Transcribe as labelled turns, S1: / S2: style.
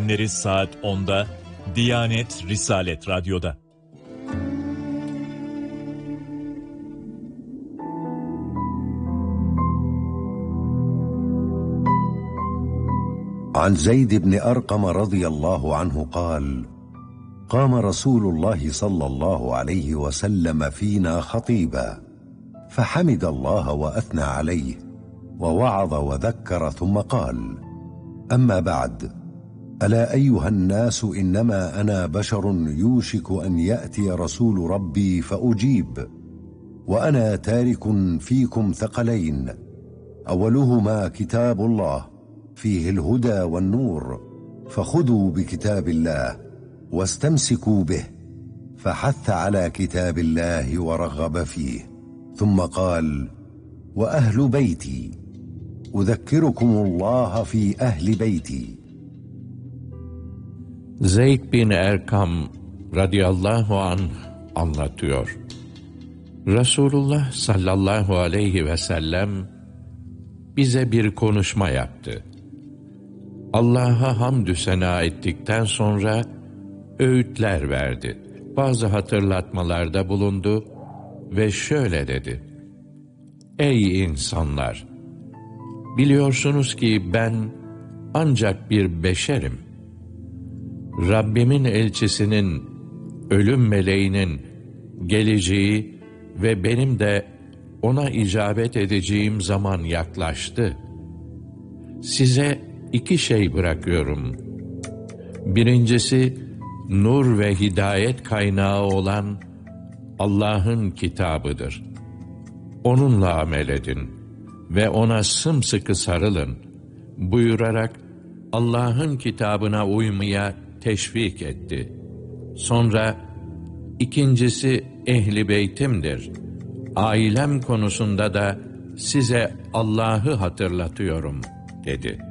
S1: günleri saat 10'da Diyanet Risalet Radyo'da.
S2: عن زيد بن أرقم رضي الله عنه قال: قام رسول الله صلى الله عليه وسلم فينا خطيبا فحمد الله وأثنى عليه ووعظ وذكر ثم قال: أما بعد، ألا أيها الناس، إنما أنا بشر يوشك أن يأتي رسول ربي فأجيب، وأنا تارك فيكم ثقلين، أولهما كتاب الله فيه الهدى والنور، فخذوا بكتاب الله واستمسكوا به، فحث على كتاب الله ورغب فيه، ثم قال: وأهل بيتي، أذكركم الله في أهل بيتي.
S3: Zeyd bin Erkam radıyallahu anh anlatıyor. Resulullah sallallahu aleyhi ve sellem bize bir konuşma yaptı. Allah'a hamdü sena ettikten sonra öğütler verdi. Bazı hatırlatmalarda bulundu ve şöyle dedi: Ey insanlar! Biliyorsunuz ki ben ancak bir beşerim. Rabbimin elçisinin, ölüm meleğinin geleceği ve benim de ona icabet edeceğim zaman yaklaştı. Size 2 şey bırakıyorum. Birincisi, nur ve hidayet kaynağı olan Allah'ın kitabıdır. Onunla amel edin ve ona sımsıkı sarılın buyurarak Allah'ın kitabına uymaya teşvik etti. Sonra, ikincisi ehli beytimdir. Ailem konusunda da size Allah'ı hatırlatıyorum dedi.